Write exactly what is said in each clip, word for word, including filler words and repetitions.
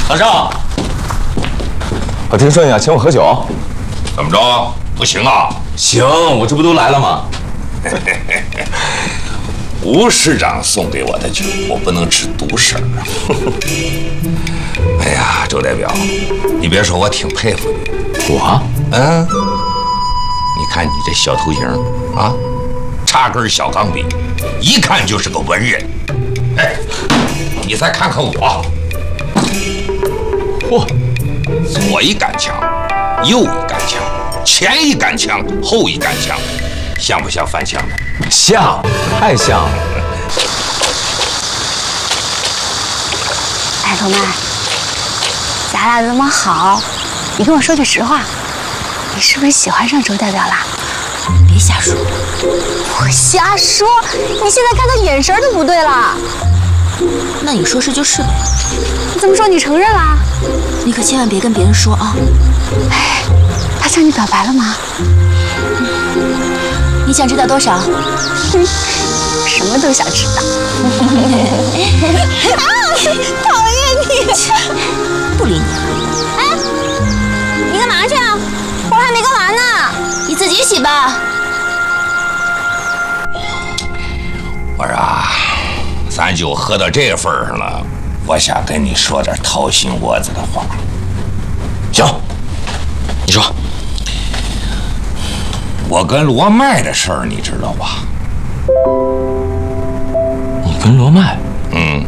老赵，我听说你要请我喝酒， 怎么着？不行啊？ 行，我这不都来了吗？ 吴市长送给我的酒，我不能吃独食。哎呀，周代表，你别说，我挺佩服你。 我？ 嗯，你看你这小头型啊，插根小钢笔，一看就是个文人。哎，你再看看我。 嚯！左一杆枪，右一杆枪，前一杆枪，后一杆枪，像不像翻墙的？ 像，太像了。 哎，龙曼，咱俩这么好，你跟我说句实话，你是不是喜欢上周代表啦？别瞎说！我瞎说！你现在看他眼神都不对了。 那你说是就是呗。 你怎么说你承认啦？ 你可千万别跟别人说啊！ 哎，他向你表白了吗？ 你想知道多少？ 什么都想知道。啊！讨厌你！ 不理你。 哎，你干嘛去啊？活还没干完呢。 你自己洗吧。 我说啊，咱酒喝到这份上了。 我想跟你说点掏心窝子的话。 行，你说。 我跟罗麦的事儿你知道吧？ 你跟罗麦？ 嗯。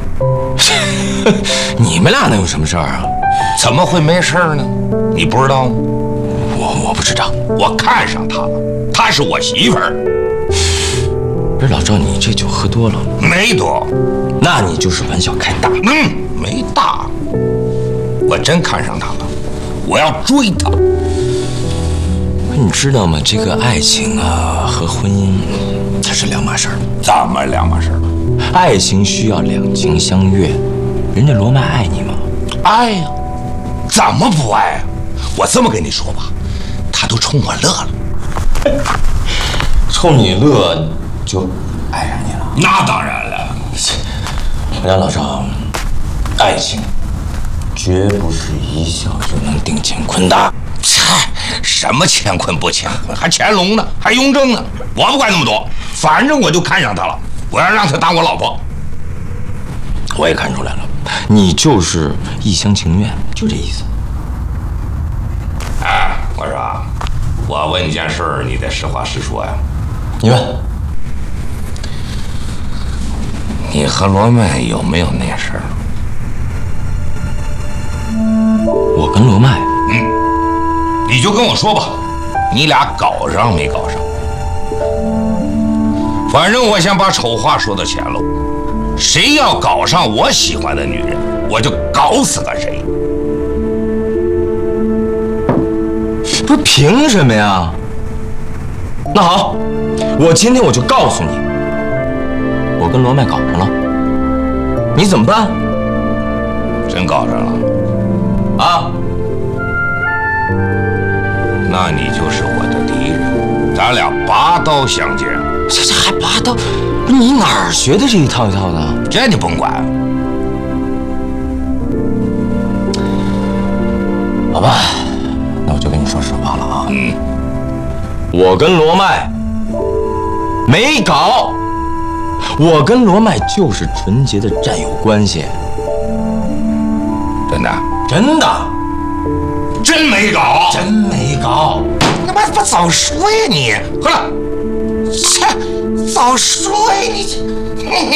你们俩能有什么事儿啊？ 怎么会没事儿呢？你不知道吗？ 我我不知道。 我看上她了，她是我媳妇儿。 不是老赵，你这酒喝多了？ 没多。 那你就是玩笑开大。 嗯，没大，我真看上他了，我要追他。 你知道吗？这个爱情啊和婚姻，它是两码事儿。 怎么两码事儿？ 爱情需要两情相悦，人家罗麦爱你吗？ 爱呀，怎么不爱啊？我这么跟你说吧，他都冲我乐了。 冲你乐就爱上你了？ 那当然了。 我讲老赵，爱情绝不是一笑就能定乾坤的。 嗨，什么乾坤不乾坤，还乾隆呢，还雍正呢，我不管那么多，反正我就看上他了，我要让他当我老婆。 我也看出来了，你就是一厢情愿，就这意思。 哎，我说啊，我问你件事儿，你得实话实说呀。 你问。 你和罗麦有没有那事儿？ 我跟罗麦， 嗯，你就跟我说吧，你俩搞上没搞上？反正我想把丑话说到前喽，谁要搞上我喜欢的女人，我就搞死个谁。 不是凭什么呀？那好，我今天我就告诉你。 我跟罗麦搞上了，你怎么办？ 真搞上了啊？ 那你就是我的敌人，咱俩拔刀相见。 这这还拔刀？你哪儿学的这一套一套的？ 这你甭管。 好吧，那我就跟你说实话了啊。 嗯， 我跟罗麦没搞。 我跟罗麦就是纯洁的战友关系， 真的， 真的， 真没搞， 真没搞。 他妈不早说呀你！喝了，切，早说呀你！